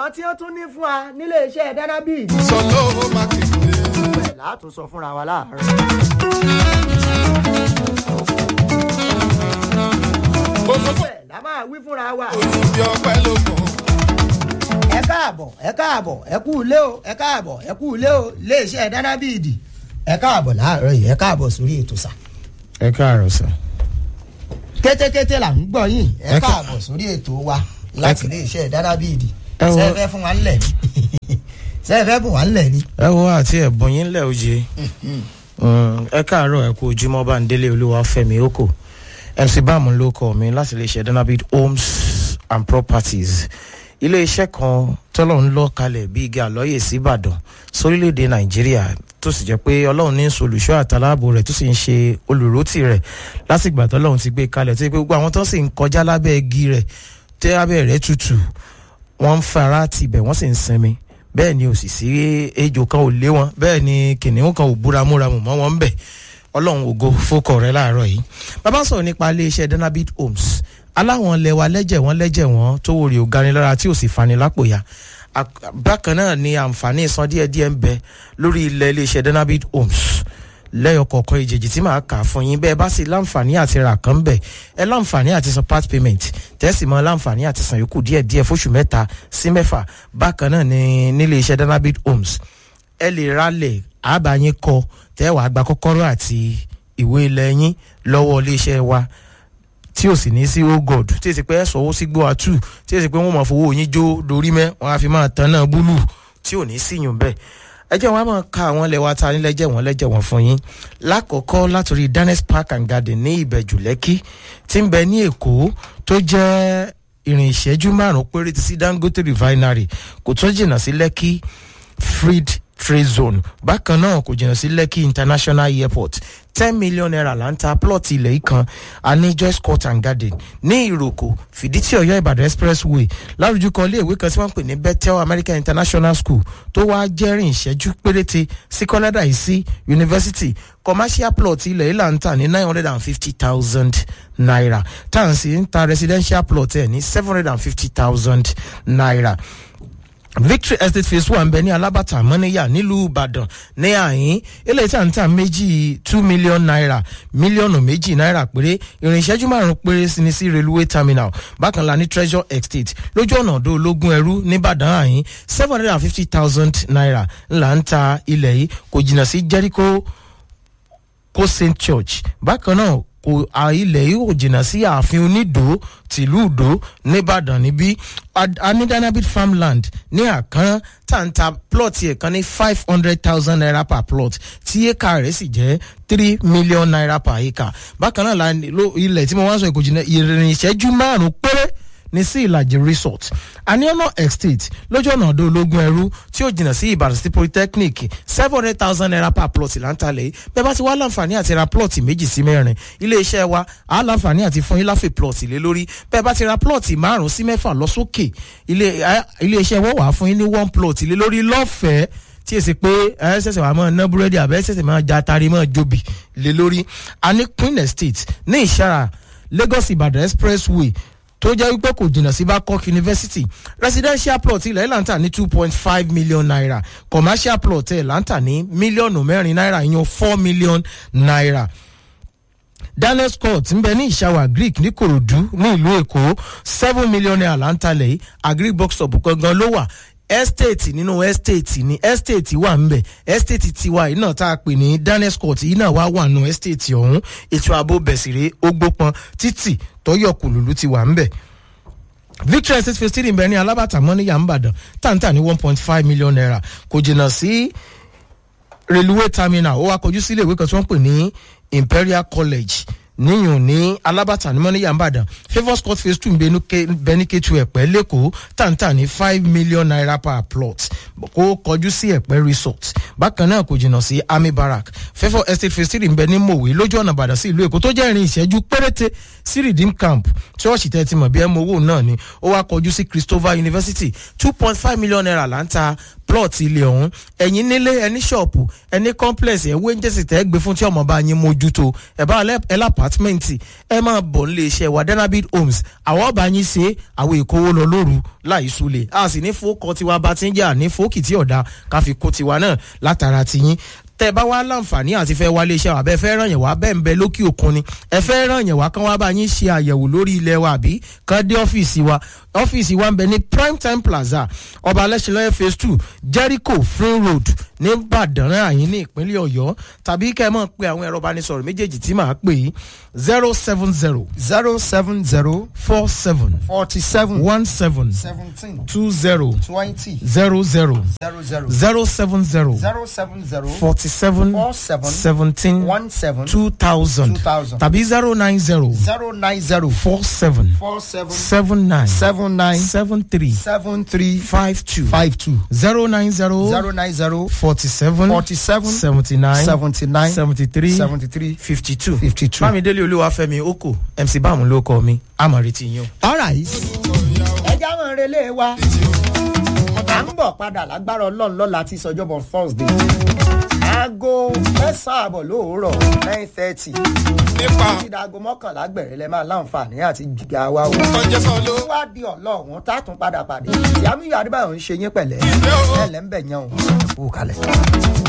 kan tí wọ́n tún ní fún wa nílé iṣẹ́ Danabeed. Sọlọ́wọ́ Mákindé. bẹ́ẹ̀ látún sọ fúnra wa láàárọ̀. bẹ́ẹ̀ la máa wí fúnra wa. Olùbí ọpẹ́ ló kàn. ẹ káàbọ̀ ẹ kú ilé o ẹ kú ilé o ilé iṣẹ́ Danabeed. ẹ káàbọ̀ láàárọ̀ yìí ẹ káàbọ̀ sórí ètò sà. ẹ káàárọ̀ sà. kétékété là ń gbọ́ yín ẹ káàbọ̀ sórí ètò wa láti ilé iṣẹ́ Danabeed. sẹ́ẹ̀fẹ́ fún wa ńlẹ̀ ni sẹ́ẹ̀fẹ́ bùn wa ńlẹ̀ ni. ẹ wo àti ẹ̀bùn yín lẹ̀ oje ẹ káàárọ̀ ẹ kú ojúmọ́ Bándélé Olúwafẹ́mi Oko MC Báàmù ló kọ mi láti ilé iṣẹ́ Danabeed Homes and Properties ilé iṣẹ́ kan tọ́lọ́run lọ kalẹ̀ bí igi àlọ́yè sí Ìbàdàn sórílẹ̀-èdè Nàìjíríà tó sì jẹ́ pé Ọlọ́run ní solùṣọ́ àtàláàbò rẹ̀ tó sì ń ṣe olùrótì rẹ̀ lásìgbà tọ́lọ́run ti gbé kalẹ̀ tó yẹ pé gbogbo àwọn tó sì ń kọjá lábẹ́ igi rẹ̀ tẹ́ abẹ́ rẹ̀ tutù wọ́n ń fara tibẹ̀ wọ́n sì ń sinmi bẹ́ẹ̀ ni òsì sí ejò kan ò lé wọn bẹ́ẹ̀ ni kìnìún kan ò búramúramù mọ́ wọn ń bẹ̀ Ọlọ́run ògo fókọ̀ rẹ̀ láàárọ̀ yìí bàbá sọ̀rọ̀ nípa ilé iṣẹ́ Danabeed Homes aláwọn lẹwa lẹ́jẹ̀ wọ́n tó wòrì òganilára tí ò sì fani lápòyà bákan náà ni àǹfààní san díẹ̀díẹ̀ ń bẹ lórí ilẹ̀ iléeṣẹ́ Danabeed Homes lẹ́yọ̀ kọ̀ọ̀kan ìjèjì tí màá kà fún yín bẹ́ẹ̀ bá sì láǹfààní àti rà kan bẹ̀ ẹ láǹfààní àti san part payment tẹ́sí mọ́ láǹfààní àti san yòókù díẹ̀díẹ̀ fóṣù 3 sí 6 bákan náà ni nílé iṣẹ́ Danabeed Homes ẹ lè ralẹ̀ àbáyín kọ tẹ́wàá gba kọ́kọ́rọ́ àti ìwé ilẹ̀ yín lọ́wọ́ iléeṣẹ́ wa tí ò sì ní sí god tí èsì pé ẹ sọwọ́ sí gbọ́ àtú tí èsì pé wọ́n máa fowó yín jó dorí mẹ́ wọ́n á fi máa tan náà búlù tí ò ní síyùn bẹ́ẹ̀ ẹ jẹ́ wọn á máa ka àwọn lẹ́wà ta nílẹ́jẹ̀ wọn fún yín lákọ̀ọ́kọ́ látòrí Danes Park and Garden ní Ìbẹ̀jú Lẹ́kì tí ń bẹ ní Èkó tó jẹ́ ìrìn ìṣẹ́jú 5 péré sí Dangote Refinery kò tó jìnnà sí Lẹ́kì Freed Trade Zone bákan náà kò jìnnà sí Lekki International Airport 10 million naira là ń ta plot ilẹ̀ kan a ní Joyce Court and Garden ní Ìròkò Fìdítì Ọ̀yọ́ Ìbàdàn Expressway lárújúkọ ilé ìwé kan tí wọ́n ń pè ní Bethel American International School tó wá jẹ́rìn ìṣẹ́jú péréte sí Kọ́ládà Ìsí University commercial plot ilẹ̀ yìí là ń tà ní 950,000 naira táǹsì ń ta residential plot ẹ̀ ní 750,000 naira. Victory Estate Phase 1 bẹ ní Alábàtà Mọ́níyà nílùú Ìbàdàn ní àyín eléyìí tí à ń tà méjì 2 million naira mílíọ̀nù méjì náírà péré ìrìn ìṣẹ́jú 5 péré sí ní sí railway terminal bákan la ní Treasure Estate lójú ọ̀nà ọ̀dọ́ ológun ẹrú nìbàdàn àyín 750,000 naira ńlá ń ta ilẹ̀ yìí kò jìnnà sí Jericho Co St Church bákan náà kò ilẹ̀ yìí kò jìnnà sí ààfin Onídò tìlú Ìdó nìbàdàn níbí a ní Danabeed farmland ní àkàn tàǹtà plot yẹn kan ní 500,000 naira per plot tí éka rẹ̀ sì jẹ́ 3 million naira per acre bákan náà ilẹ̀ tí mo wá sọ kò jìnnà ìrìn ìṣẹ́jú 5 péré ní sí Ìlàjì Resort Aniona Estate lójú ọ̀nà ọ̀dọ́ ológun ẹrú tí ó jìnnà sí Ìbàdàn State Polytechnic 700,000 naira per plot láǹtàlẹ̀ bẹ́ẹ̀ bá ti wá láǹfààní àti ra plot 2 sí 4 iléeṣẹ́ wa á láǹfààní àti fún yín láfẹ̀ plot lé lórí bẹ́ẹ̀ bá ti ra plot 5 sí 6 lọ sókè iléeṣẹ́ wọ́n wà fún yín ní 1 plot lé lórí lọ́fẹ̀ẹ́ tí èsì pé ẹ ṣẹ̀ṣẹ̀ wà máa ná búrẹ́dì àbẹ́ ṣẹ̀ṣẹ̀ máa ja tari máa jobi lé lórí a ní Queen Estate ní Ìṣàrà Lagos Ìbàdàn Expressway tó jẹ́ wípé kò jìnnà sí Babcock University residential plot ilẹ̀ ìlàntà ní 2.5 million naira commercial plot ẹ̀ ìlàntà ní mílíọ̀nù 4 náírà ìyẹn 4 million naira. Danes Court ń bẹ ní Ìṣàwà Greek ní Kòròdú ní ìlú Èkó 7 million naira láǹtàlẹ̀ yìí Agric box stop gangan ló wà estate nínú estate ní estate wà ń bẹ estate tiwa yìí náà tá a pè ní Danes Court yìí náà wà nù estate ọ̀hún ètò ààbò bẹ̀sìrè ó gbópọn títì tọ́yọ̀kùlùlù ti wà ń bẹ̀. Victory Estate Phase 3 ń bẹ ní Alábàtà Mọ́níyà Ìbàdàn tàǹtà ní 1.5 million naira kò jìnnà sí railway terminal ó wá kọjú sí ilé ìwé kan tí wọ́n pè ní Imperial College níyùn ní Alábàtà ní Mọ́níyà Ìbàdàn Favours Court Phase 2 Bẹ́níkẹ́tù Ẹ̀pẹ́ lẹ́kọ̀ọ́ tàǹtà ní 5 million naira per plot kó kọjú sí Ẹ̀pẹ́ Resort bákan náà kò jìnnà sí Army Barrack Favour Estate Phase 3 ń bẹ ní Mòwe lójú ọ̀nà Ìbàdàn sí ìlú Èkó tó jẹ́ ìrìn ìṣẹ́jú péréte sí Redeem Camp ṣọ́ọ̀ṣì tẹ́ ti mọ̀ bí ẹ mọ owó náà ni ó wá kọjú sí Christopher University 2.5 million naira là ń ta plot ilé ọ̀hún ẹ̀yin nílé ẹni ṣọ́ọ̀pù ẹni complex ẹ̀ wéńjẹ́sì tẹ́ gbé fún tí ọmọ bá yín mójútó ẹ̀ bá ẹlẹ́ apátmẹ́ǹtì ẹ máa bọ̀ nílé iṣẹ́ wa Denabid Homes àwọn ọba yín ṣe àwọn ìkówó lọ lóru láì súlẹ̀ a sì ní fókọ tiwa bá ti ń jà ní fókìtì ọ̀dà káfí kó tiwa náà látara tiyín tẹ bá wá láǹfààní àti fẹ́ wálé iṣẹ́ wa bẹ́ẹ̀ fẹ́ ràn yẹn wá bẹ́ẹ̀ ń bẹ lókè òkun ni ẹ fẹ́ ràn yẹn wá kán wá bá yín ṣe àyẹ̀wò lórí ilẹ̀ wa àbí kán dé ọ́fíìsì wa ń bẹ ní Prime Time Plaza ọba alẹ́sìnlọ́yẹ phase 2 Jericho Free Road ní Ìbàdàn àyín ní ìpínlẹ̀ Ọ̀yọ́ tàbí kẹ́ ẹ mọ̀ pé àwọn ẹ̀rọ ìbánisọ̀rọ̀ méjèèjì tí màá pè yí 070 070 47 47 17 17 20 20 00 00 070 070 47 17 17 2000 2000 tàbí 090 090 47 47 79 79 73 73 52 52 090 090 47 47 79 79 73 73 52 52. Bámidélé Olúwafẹ́mi Oko MC Báàmù ló kọ mi àmọ̀ retí yín o. All right. ẹja mọ̀ relé wa à ń bọ̀ padà lágbára Ọlọ́run lọ́la tí sọjọ́bọ̀ Thursday aago 9:00 lóòrọ̀ 9:30 nípa títí aago 11 gbẹ̀rẹ̀ lẹ́ máa láǹfààní àti gbígbà wa o. ọjọ́ sọ ló wá di Ọlọ́run tá a tún padà pàdé ìyá mi yàrá báyọ̀ ń ṣe yín pẹ̀lẹ́ ẹ̀ lẹ́ ń bẹ̀ yẹn o. kú kalẹ̀.